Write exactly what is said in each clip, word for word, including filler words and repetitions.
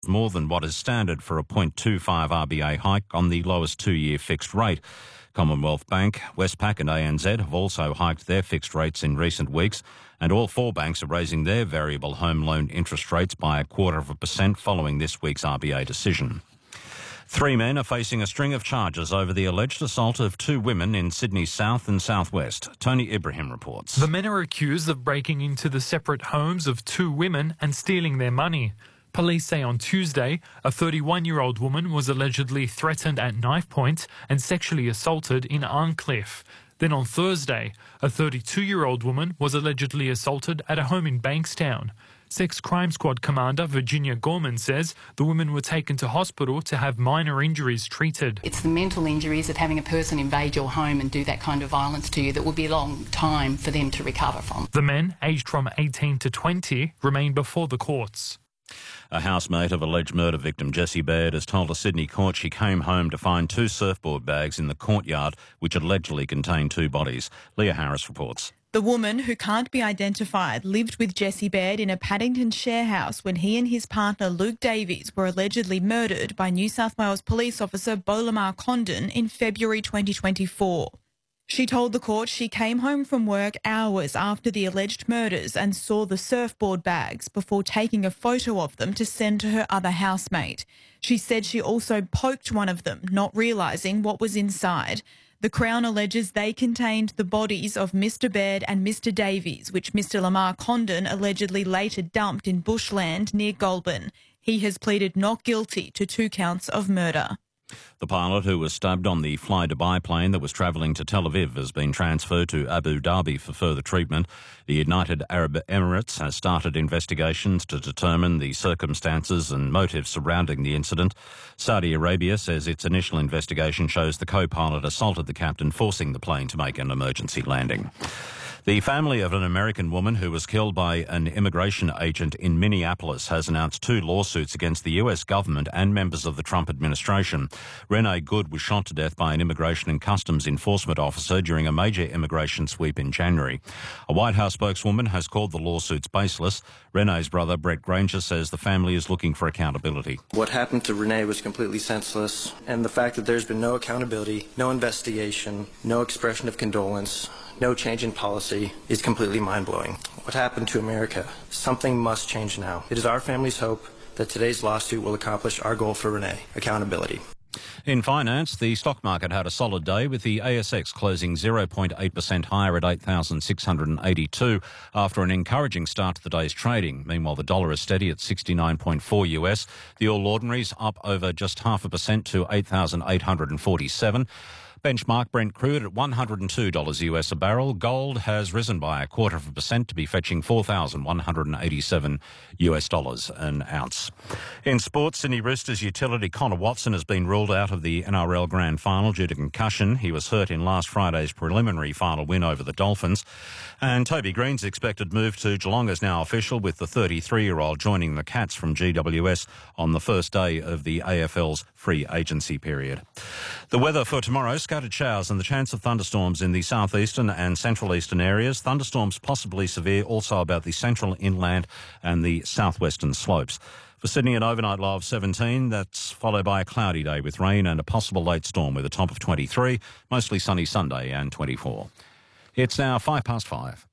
more than what is standard for a zero point two five R B A hike on the lowest two-year fixed rate. Commonwealth Bank, Westpac and A N Z have also hiked their fixed rates in recent weeks, and all four banks are raising their variable home loan interest rates by a quarter of a percent following this week's R B A decision. Three men are facing a string of charges over the alleged assault of two women in Sydney's south and southwest. Tony Ibrahim reports. The men are accused of breaking into the separate homes of two women and stealing their money. Police say on Tuesday, a thirty-one-year-old woman was allegedly threatened at knife point and sexually assaulted in Arncliffe. Then on Thursday, a thirty-two-year-old woman was allegedly assaulted at a home in Bankstown. Sex Crime Squad Commander Virginia Gorman says the women were taken to hospital to have minor injuries treated. It's the mental injuries of having a person invade your home and do that kind of violence to you that will be a long time for them to recover from. The men, aged from eighteen to twenty, remain before the courts. A housemate of alleged murder victim Jessie Baird has told a Sydney court she came home to find two surfboard bags in the courtyard which allegedly contained two bodies. Leah Harris reports. The woman, who can't be identified, lived with Jessie Baird in a Paddington share house when he and his partner Luke Davies were allegedly murdered by New South Wales police officer Bolamar Condon in February twenty twenty-four. She told the court she came home from work hours after the alleged murders and saw the surfboard bags before taking a photo of them to send to her other housemate. She said she also poked one of them, not realising what was inside. The Crown alleges they contained the bodies of Mister Baird and Mister Davies, which Mister Lamar Condon allegedly later dumped in bushland near Goulburn. He has pleaded not guilty to two counts of murder. The pilot who was stabbed on the Fly Dubai plane that was travelling to Tel Aviv has been transferred to Abu Dhabi for further treatment. The United Arab Emirates has started investigations to determine the circumstances and motives surrounding the incident. Saudi Arabia says its initial investigation shows the co-pilot assaulted the captain, forcing the plane to make an emergency landing. The family of an American woman who was killed by an immigration agent in Minneapolis has announced two lawsuits against the U S government and members of the Trump administration. Renee Good was shot to death by an Immigration and Customs Enforcement officer during a major immigration sweep in January. A White House spokeswoman has called the lawsuits baseless. Renee's brother, Brett Granger, says the family is looking for accountability. What happened to Renee was completely senseless, and the fact that there's been no accountability, no investigation, no expression of condolence, no change in policy is completely mind-blowing. What happened to America? Something must change now. It is our family's hope that today's lawsuit will accomplish our goal for Renee, accountability. In finance, the stock market had a solid day, with the A S X closing zero point eight percent higher at eight thousand six hundred eighty-two after an encouraging start to the day's trading. Meanwhile, the dollar is steady at sixty-nine point four U S. The All Ordinaries up over just half a percent to eight thousand eight hundred forty-seven. Benchmark Brent crude at one hundred two dollars U S a barrel. Gold has risen by a quarter of a percent to be fetching four thousand one hundred eighty-seven U S dollars an ounce. In sports, Sydney Roosters utility Connor Watson has been ruled out of the N R L Grand Final due to concussion. He was hurt in last Friday's preliminary final win over the Dolphins. And Toby Green's expected move to Geelong is now official, with the thirty-three-year-old joining the Cats from G W S on the first day of the A F L's free agency period. The weather for tomorrow: scattered showers and the chance of thunderstorms in the southeastern and central eastern areas. Thunderstorms possibly severe also about the central inland and the southwestern slopes. For Sydney, an overnight low of seventeen. That's followed by a cloudy day with rain and a possible late storm with a top of twenty-three. Mostly sunny Sunday and twenty-four. It's now five past five.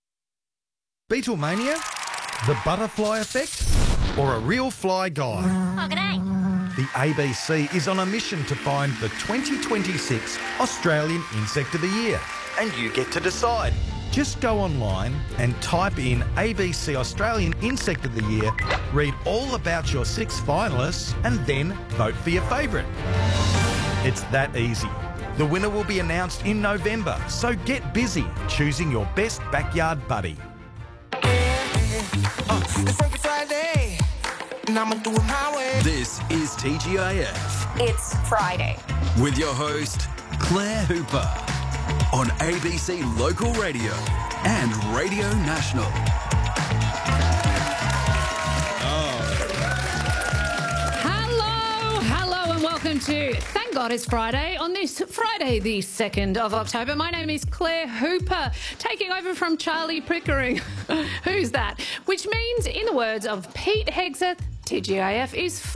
Beatlemania? The butterfly effect? Or a real fly guy? Oh, g'day. The A B C is on a mission to find the twenty twenty-six Australian Insect of the Year. And you get to decide. Just go online and type in A B C Australian Insect of the Year, read all about your six finalists, and then vote for your favourite. It's that easy. The winner will be announced in November, so get busy choosing your best backyard buddy. This is T G I F. It's Friday. With your host, Claire Hooper, on A B C Local Radio and Radio National. Hello, hello and welcome to Thank God It's Friday on this Friday, the second of October. My name is Claire Hooper, taking over from Charlie Pickering. Who's that? Which means, in the words of Pete Hegseth, T G I F is